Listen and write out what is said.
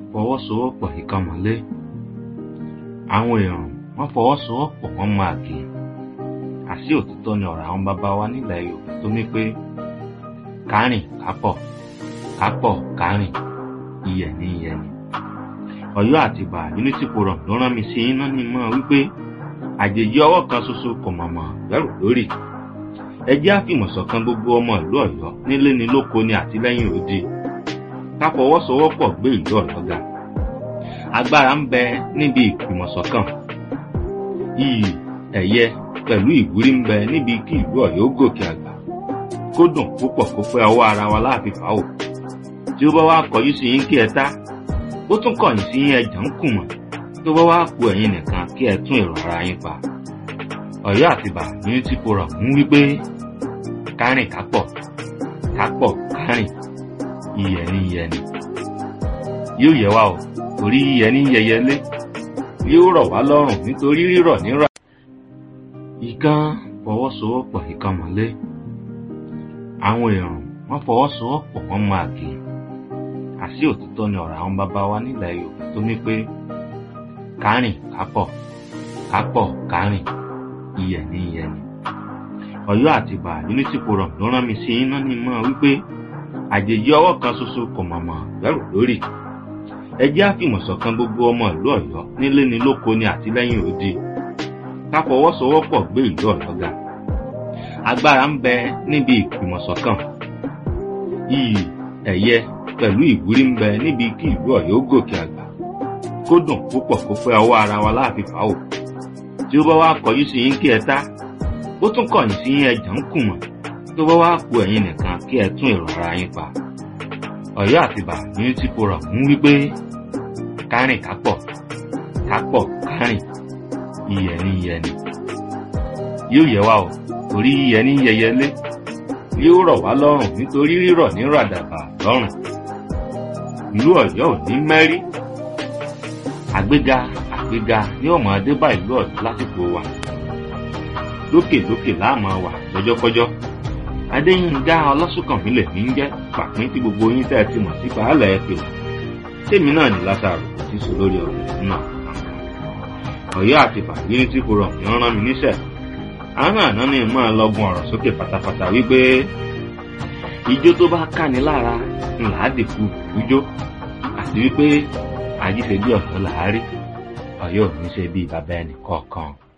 fọwọ́sowọ́pọ̀ ìkan mọ́lé. Àwọn èèyàn wọ́n fọwọ́sowọ́pọ̀ wọ́n máa kì í. Àṣé òtítọ́ ni ọ̀rọ̀ àwọn bàbá wa nílẹ̀ Yorùbá tó ní pé kárìn kápọ̀, kápọ̀ kárìn, iyẹ̀ ní iyẹ̀ ni. Ọ̀yọ́ Àtìbà Unity Forum ló rán mi sí iná ní mọ́ wípé àjèjì ọwọ́ kan ṣoṣo kò mọ̀mọ́ bẹ̀rù lórí. Ẹ jẹ́ àfìmọ̀ṣọ̀kan gbogbo ọmọ ìlú Ọ̀yọ́ nílé ni lóko ni àtìlẹ́yìn òdi. Ká fọwọ́sowọ́pọ̀ gbé ìlú Ọ̀yọ́ ga. Agbára ń bẹ níbi ìfìmọ̀ṣọ̀kan. Iyì, ẹ̀yẹ pẹ̀lú ìwúrí ń bẹ níbi kí ìlú Ọ̀yọ́ gòkè àgbà. Kó dùn púpọ̀ kó pẹ́ ọwọ́ ara wa láàfin fàáwò. Tí ó bá wá kọjú sí yín kí ẹ tá, ó tún kọ̀yìn sí yín ẹ̀jẹ̀ ń kùmọ̀. Tó bá wá ku ẹ̀yin nìkan kí ẹ tún èrò ara yín pa. Ọ̀yọ́ Àtìbà Unity Forum ń wí pé kárìn kápọ̀, kápọ̀ kárìn, iyẹ̀ ní iyẹ̀ ni. Yóò yẹ wá o, torí iyẹ̀ ní yẹyẹlé. Yóò rọ̀ wá lọ́rùn nítorí rírọ̀ ní rà. Ìkan fọwọ́sowọ́pọ̀ ìkan mọ́lé. Àwọn èèyàn wọ́n fọwọ́sowọ́pọ̀ wọ́n máa kì í. Àṣé òtítọ́ ni ọ̀rọ̀ àwọn bàbá wa nílẹ̀ Yorùbá tó ní pé kárìn kápọ̀, kápọ̀ kárìn, iyẹ̀ ní iyẹ̀ ni. Ọ̀yọ́ Àtìbà Unity Forum ló rán mi sí iná ní mọ́ wípé àjèjì ọwọ́ kan ṣoṣo kò mọ̀mọ́ bẹ̀rù lórí. Ẹ jẹ́ àfìmọ̀ṣọ̀kan gbogbo ọmọ ìlú Ọ̀yọ́ nílé ni lóko ni àtìlẹ́yìn òdi. Ká fọwọ́sowọ́pọ̀ gbé ìlú Ọ̀yọ́ ga. Agbára ń bẹ níbi ìfìmọ̀ṣọ̀kan. Iyì, ẹ̀yẹ pẹ̀lú ìwúrí ń bẹ níbi kí ìlú Ọ̀yọ́ gòkè àgbà. Kó dùn púpọ̀ kó pẹ́ ọwọ́ ara wa láàfin fàáwò. Tí ó bá wá kọjú sí yín kí ẹ tá, ó tún kọ̀yìn sí yín ẹ̀jẹ̀ ń kùmọ̀. Tó bá wá ku ẹ̀yin nìkan kí ẹ tún èrò ara yín pa. Ọ̀yọ́ Àtìbà Unity Forum ń wí pé kárìn kápọ̀, kápọ̀ kárìn, iyẹ̀ ní iyẹ̀ ni. Yóò yẹ wá o, torí iyẹ̀ ní yẹyẹlé. Yóò rọ̀ wá lọ́rùn nítorí rírọ̀ ní ràdàbà lọ́rùn. Ìlú Ọ̀yọ́ ò ní mẹ́rí. Àgbéga àgbéga ní ó máa dé bá ìlú Ọ̀yọ́ lásìkò wa. Lókè lókè la máa wà lọ́jọ́kọ́jọ́. Adéyínká Ọlásùnkànmí lèmi ń jẹ́ pàpín tí gbogbo yín tẹ́ ẹ ti mọ̀ sí pàálẹ̀ ẹ pè. Tèmi náà ní Lásárù tí sọ lórí ọ̀rọ̀ náà. Ọ̀yọ́ Àtìbà Unity Forum ni wọ́n rán mi níṣẹ́. Àwọn àná ni máa lọ́gun ọ̀rọ̀ sókè pátápátá wípé ijó tó bá káni lára ńlá dìkú ijó àti wípé àjíṣe bí ọ̀yọ́ làárí Ọ̀yọ́ ò ní ṣe bí bàbá ẹnì kọ̀ọ̀kan.